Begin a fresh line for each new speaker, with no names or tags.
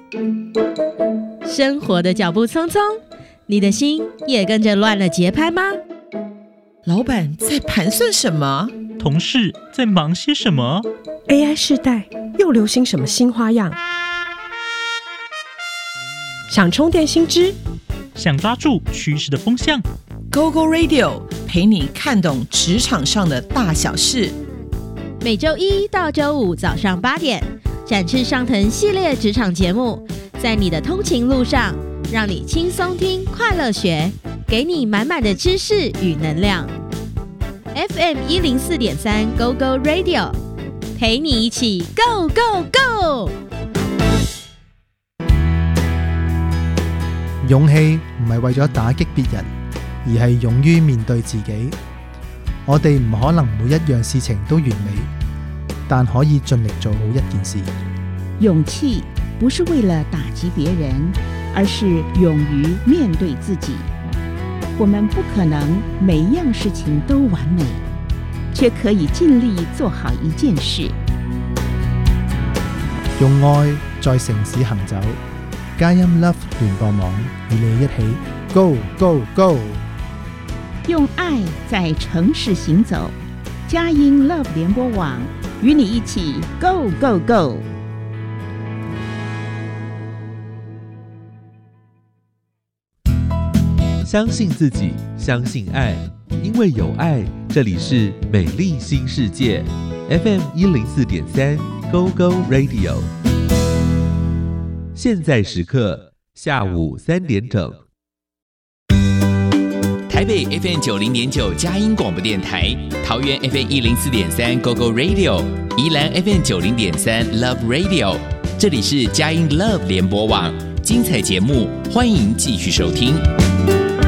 生活的脚步匆匆，你的心也跟着乱了节拍吗？
老板在盘算什么？
同事在忙些什么？
AI 世代又流行什么新花样？想充电新知，
想抓住趋势的风向，
GoGo Radio 陪你看懂职场上的大小事。
每周一到周五早上8点，展翅上腾系列职场节目，在你的通勤路上，让你轻松听，快乐学，给你满满的知识与能量。FM 104.3 GoGo Radio， 陪你一起 Go Go Go！
勇氣唔係為咗打擊別人，而係勇於面對自己。我哋唔可能每一樣事情都完美，但可以盡力做好一件事。
勇氣不是為了打擊別人，而是勇於面對自己。我們不可能每一樣事情都完美，卻可以盡力做好一件事。
用愛在城市行走，佳音 Love 聯播網與你一起 Go Go Go！
用愛在城市行走，佳音 Love 聯播網與你一起 Go Go Go！
相信自己，相信爱，因为有爱，这里是美丽新世界 FM 104.3 GoGo Radio。现在时刻下午3点整。
台北 FM 90.9佳音广播电台，桃园 FM 104.3 GoGo Radio， 宜兰 FM 90.3 Love Radio。这里是佳音 Love 联播网，精彩节目，欢迎继续收听。